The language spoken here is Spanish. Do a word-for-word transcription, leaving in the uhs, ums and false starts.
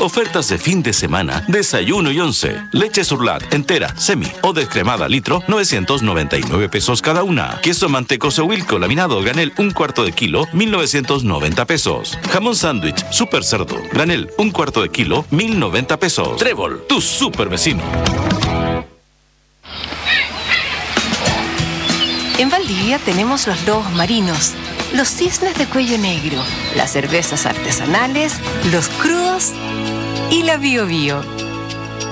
Ofertas de fin de semana, desayuno y once. Leche Surlat, entera, semi o descremada litro, novecientos noventa y nueve pesos cada una. Queso mantecoso Wilco laminado granel un cuarto de kilo, mil novecientos noventa pesos. Jamón sándwich super cerdo, granel un cuarto de kilo, mil noventa pesos. Trébol, tu super vecino. En Valdivia tenemos los lobos marinos, los cisnes de cuello negro, las cervezas artesanales, los crudos y la Bio Bio.